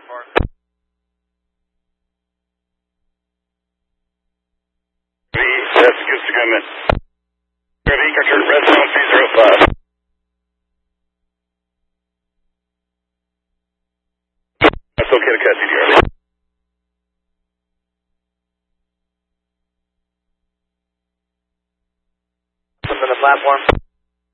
That's good to come in. Restaurant C05. That's okay to catch you, Charlie. What's on the platform?